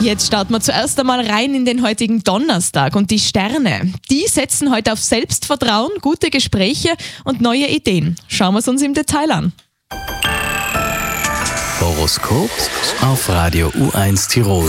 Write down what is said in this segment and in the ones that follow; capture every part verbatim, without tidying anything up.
Jetzt starten wir zuerst einmal rein in den heutigen Donnerstag und die Sterne. Die setzen heute auf Selbstvertrauen, gute Gespräche und neue Ideen. Schauen wir es uns im Detail an. Horoskop auf Radio U eins Tirol.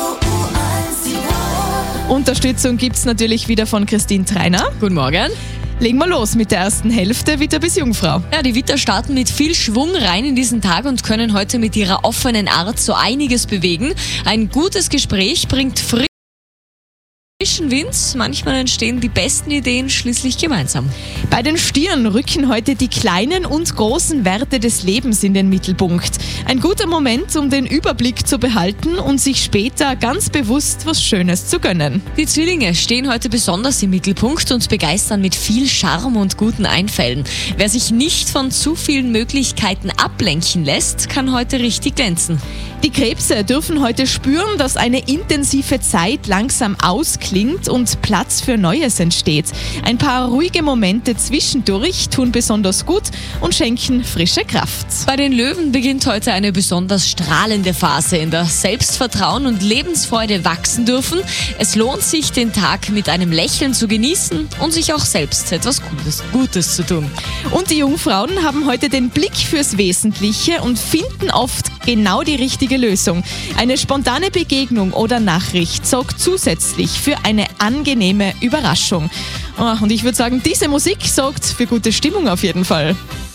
Unterstützung gibt es natürlich wieder von Christine Treiner. Guten Morgen. Legen wir los mit der ersten Hälfte, Witter bis Jungfrau. Ja, die Witter starten mit viel Schwung rein in diesen Tag und können heute mit ihrer offenen Art so einiges bewegen. Ein gutes Gespräch bringt frischen Wind. Manchmal entstehen die besten Ideen schließlich gemeinsam. Bei den Stieren rücken heute die kleinen und großen Werte des Lebens in den Mittelpunkt. Ein guter Moment, um den Überblick zu behalten und sich später ganz bewusst was Schönes zu gönnen. Die Zwillinge stehen heute besonders im Mittelpunkt und begeistern mit viel Charme und guten Einfällen. Wer sich nicht von zu vielen Möglichkeiten ablenken lässt, kann heute richtig glänzen. Die Krebse dürfen heute spüren, dass eine intensive Zeit langsam ausklingt und Platz für Neues entsteht. Ein paar ruhige Momente zwischendurch tun besonders gut und schenken frische Kraft. Bei den Löwen beginnt heute eine besonders strahlende Phase, in der Selbstvertrauen und Lebensfreude wachsen dürfen. Es lohnt sich, den Tag mit einem Lächeln zu genießen und sich auch selbst etwas Gutes, Gutes zu tun. Und die Jungfrauen haben heute den Blick fürs Wesentliche und finden oft genau die richtige Lösung. Eine spontane Begegnung oder Nachricht sorgt zusätzlich für eine angenehme Überraschung. Und ich würde sagen, diese Musik sorgt für gute Stimmung auf jeden Fall.